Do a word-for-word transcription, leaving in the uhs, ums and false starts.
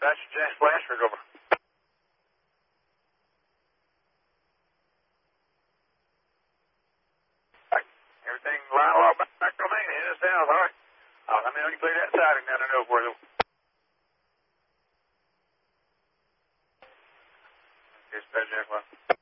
That's James Blanchard, over. Right. Everything line along back, back to me. Hit us down, all right? Uh, let me know you clear that siding down there over there. Dispatch, Jack.